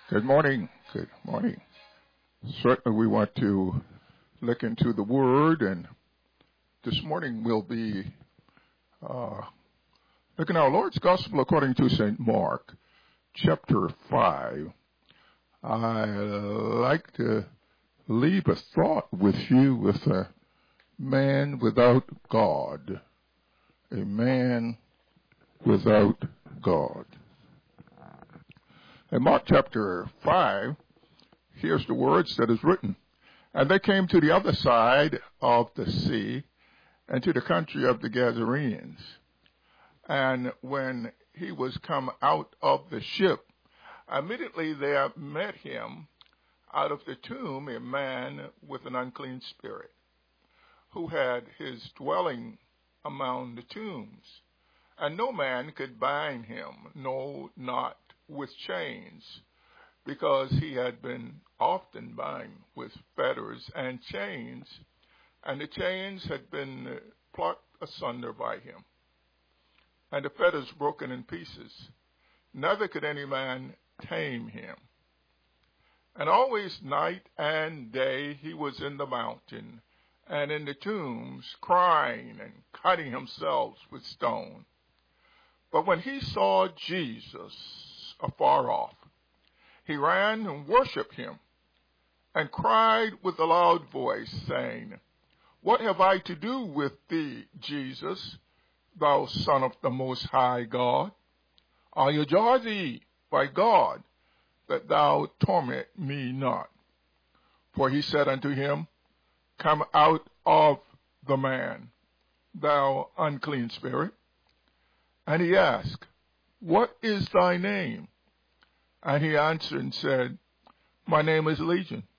Good morning. Good morning. Certainly we want to look into the Word, and this morning we'll be looking at our Lord's Gospel according to St. Mark, chapter 5. I like to leave a thought with you with a man without God. A man without God. In Mark chapter 5, here's the words that is written. And they came to the other side of the sea and to the country of the Gadarenes. And when he was come out of the ship, immediately there met him out of the tomb a man with an unclean spirit, who had his dwelling among the tombs. And no man could bind him, no, not with chains, because he had been often bound with fetters and chains, and the chains had been plucked asunder by him, and the fetters broken in pieces. Neither could any man tame him. And always night and day he was in the mountain and in the tombs, crying and cutting himself with stone. But when he saw Jesus afar off, he ran and worshipped him, and cried with a loud voice, saying, What have I to do with thee, Jesus, thou Son of the Most High God? I adjure thee by God, that thou torment me not. For he said unto him, Come out of the man, thou unclean spirit. And he asked, What is thy name? And he answered and said, My name is Legion,